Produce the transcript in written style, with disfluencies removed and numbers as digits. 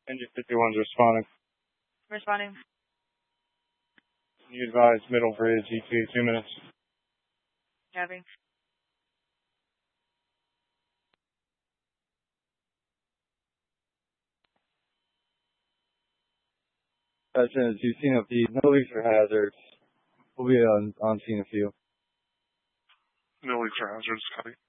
Engine 51's responding. Responding. You advise Middle Bridge, ETA 2 minutes. Copy. As you've seen up the no leaks or hazards. We'll be on scene in a few. No leaks or hazards, copy.